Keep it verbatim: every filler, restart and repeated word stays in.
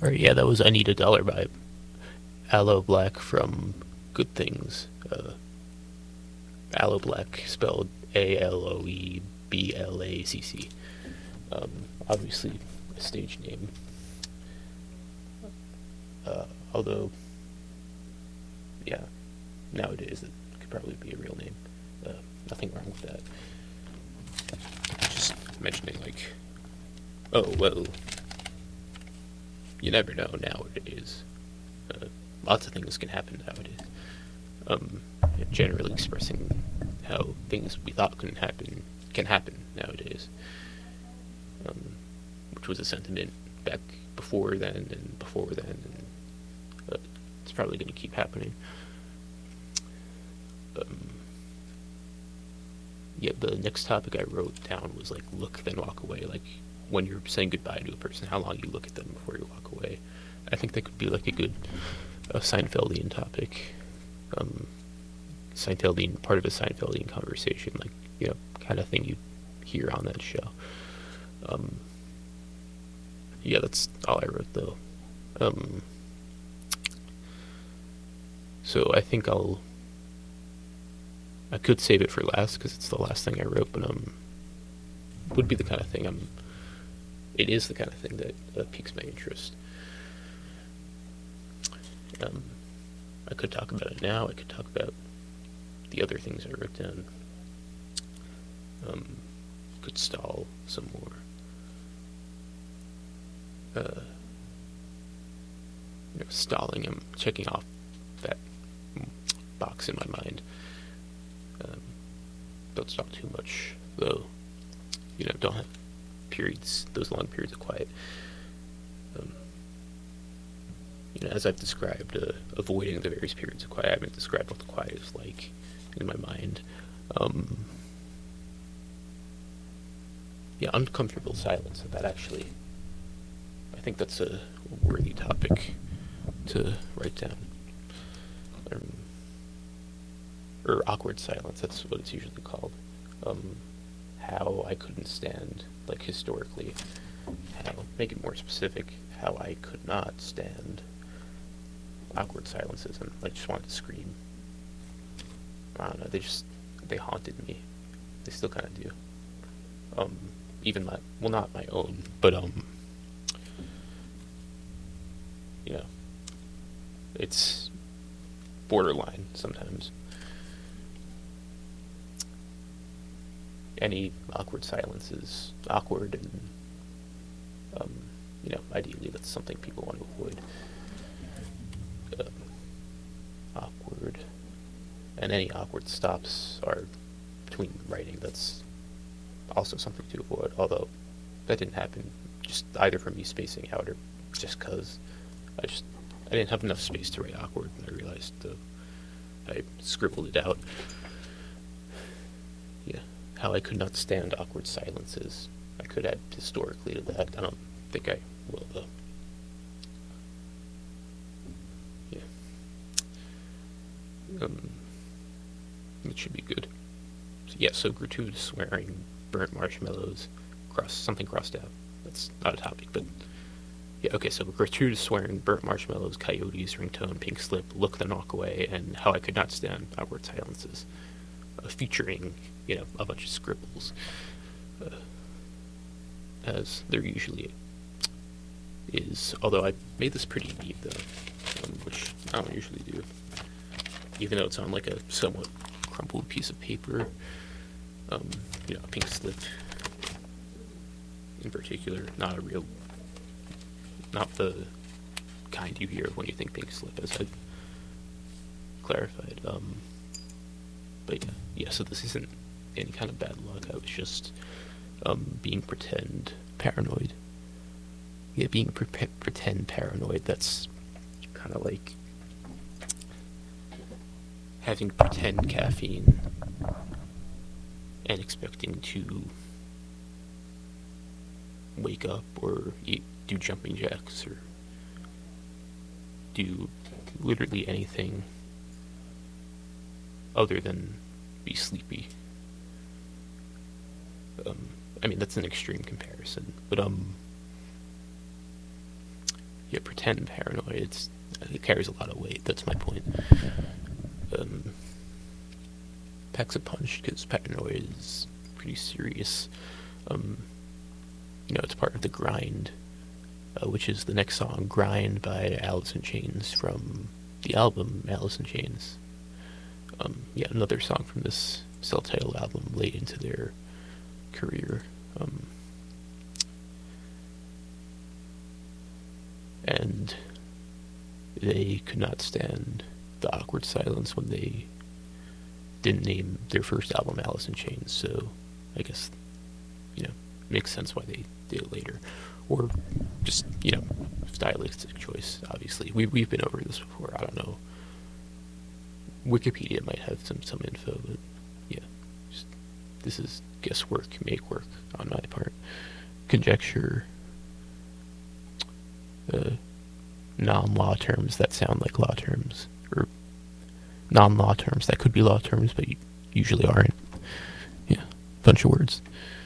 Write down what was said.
Alright, yeah, that was I Need a Dollar by Aloe Black from Good Things. Uh, Aloe Black, spelled A L O E B L A C C. Um, obviously, a stage name. Uh, although, yeah, nowadays it could probably be a real name. Uh, nothing wrong with that. Just mentioning, like, oh, well, you never know nowadays. Uh, lots of things can happen nowadays. Um, generally expressing how things we thought couldn't happen can happen nowadays. Um, which was a sentiment back before then and before then, and uh, it's probably going to keep happening. Um, yeah, the next topic I wrote down was like look then walk away. Like when you're saying goodbye to a person, how long you look at them before you walk away. I think that could be like a good uh, Seinfeldian topic. Um, Seinfeldian, part of a Seinfeldian conversation, like, you know, kind of thing you hear on that show. Um, yeah, that's all I wrote though. Um, so I think I'll, I could save it for last because it's the last thing I wrote, but um, would be the kind of thing I'm, it is the kind of thing that uh, piques my interest. Um, I could talk about it now. I could talk about the other things I wrote down. Um, could stall some more. Uh, you know, stalling. I'm checking off that box in my mind. Um, don't stall too much, though. You know, don't have periods, those long periods of quiet. Um, you know, as I've described, uh, avoiding the various periods of quiet. I haven't described what the quiet is like in my mind. Um, yeah, uncomfortable silence. That actually, I think that's a worthy topic to write down. Um, or awkward silence. That's what it's usually called. Um, how I couldn't stand, like historically, how make it more specific. How I could not stand awkward silences and like just wanted to scream. I don't know, they just they haunted me. They still kind of do. Um, even my well, not my own, but um, you know, it's borderline sometimes. Any awkward silence is awkward, and um, you know, ideally that's something people want to avoid. Um, awkward, and any awkward stops are between writing. That's also something to avoid. Although that didn't happen, just either from me spacing out or just cause I just I didn't have enough space to write awkward, and I realized uh, I scribbled it out. Yeah, how I could not stand awkward silences. I could add historically to that. I don't think I will though. Yeah. Um, it should be good. So, yeah, so gratuitous swearing, burnt marshmallows, cross something crossed out. That's not a topic, but yeah, okay, so gratuitous swearing, burnt marshmallows, coyotes, ringtone, pink slip, look then walk away, and how I could not stand awkward silences. Uh, featuring, you know, a bunch of scribbles. Uh, as there usually is. Although I made this pretty neat though, um, which I don't usually do. Even though it's on like a somewhat crumpled piece of paper. Um, you know, a pink slip in particular, not a real, not the kind you hear when you think pink slip, as I've clarified. Um, but yeah, yeah, so this isn't any kind of bad luck. I was just um, being pretend paranoid. Yeah, being pre- pretend paranoid. That's kind of like having pretend caffeine and expecting to wake up or eat, do jumping jacks or do literally anything other than be sleepy. Um, I mean, that's an extreme comparison, but um, yeah, pretend paranoid. It's it carries a lot of weight. That's my point. Um, packs a punch because paranoid is pretty serious. Um, you know, it's part of the Grind, uh, which is the next song, Grind by Alice in Chains from the album Alice in Chains. Um, yeah, another song from this self-titled album late into their career. Um, and they could not stand the awkward silence when they didn't name their first album Alice in Chains, so I guess, you know, makes sense why they did it later. Or just, you know, stylistic choice, obviously. We, we've been over this before, I don't know. Wikipedia might have some, some info, but yeah, just, this is guesswork, make work on my part. Conjecture, uh, non-law terms that sound like law terms, or non-law terms that could be law terms, but usually aren't. Yeah, bunch of words.